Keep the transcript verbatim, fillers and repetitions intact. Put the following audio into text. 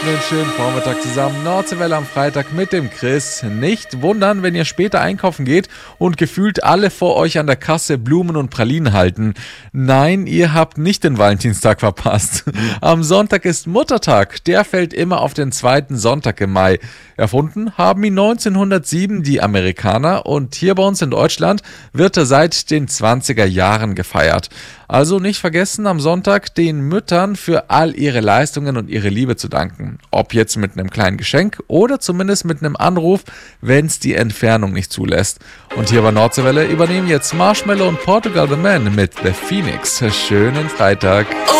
Einen schönen Vormittag zusammen. Nordseewelle am Freitag mit dem Chris. Nicht wundern, wenn ihr später einkaufen geht und gefühlt alle vor euch an der Kasse Blumen und Pralinen halten. Nein, ihr habt nicht den Valentinstag verpasst. Am Sonntag ist Muttertag. Der fällt immer auf den zweiten Sonntag im Mai. Erfunden haben ihn neunzehnhundertsieben die Amerikaner und hier bei uns in Deutschland wird er seit den zwanziger Jahren gefeiert. Also nicht vergessen, am Sonntag den Müttern für all ihre Leistungen und ihre Liebe zu danken. Ob jetzt mit einem kleinen Geschenk oder zumindest mit einem Anruf, wenn es die Entfernung nicht zulässt. Und hier bei Nordseewelle übernehmen jetzt Marshmello und Portugal the Man mit The Phoenix. Schönen Freitag.